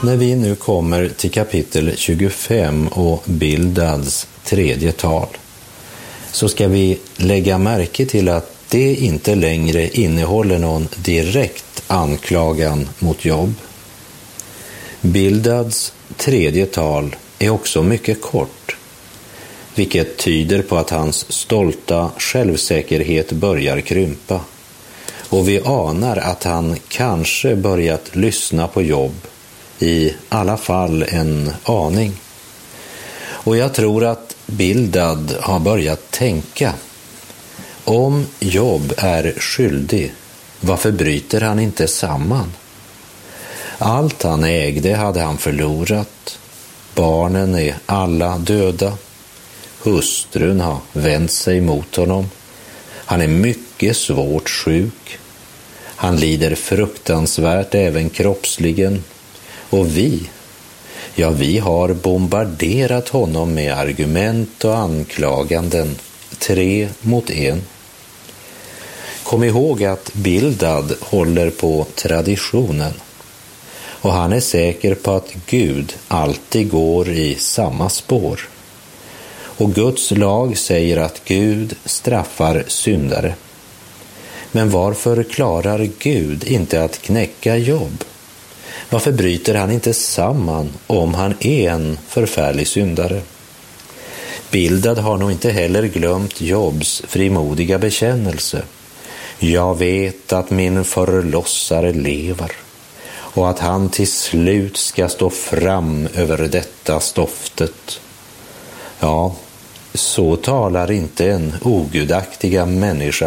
När vi nu kommer till kapitel 25 och Bildads tredje tal, så ska vi lägga märke till att det inte längre innehåller någon direkt anklagan mot Job. Bildads tredje tal är också mycket kort, vilket tyder på att hans stolta självsäkerhet börjar krympa. Och vi anar att han kanske börjat lyssna på Job, i alla fall en aning. Och jag tror att Bildad har börjat tänka: om Job är skyldig, varför bryter han inte samman? Allt han ägde hade han förlorat. Barnen är alla döda. Hustrun har vänt sig mot honom. Han är mycket svårt sjuk. Han lider fruktansvärt även kroppsligen. Och vi har bombarderat honom med argument och anklaganden, 3 mot 1. Kom ihåg att Bildad håller på traditionen. Och han är säker på att Gud alltid går i samma spår. Och Guds lag säger att Gud straffar syndare. Men varför klarar Gud inte att knäcka Job? Varför bryter han inte samman om han är en förfärlig syndare? Bildad har nog inte heller glömt Jobs frimodiga bekännelse. Jag vet att min förlossare lever och att han till slut ska stå fram över detta stoftet. Ja, så talar inte en ogudaktiga människa